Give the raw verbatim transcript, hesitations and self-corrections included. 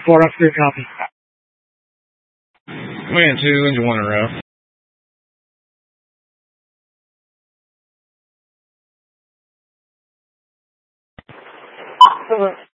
four up three copy. Wind two, engine one in a row. Over.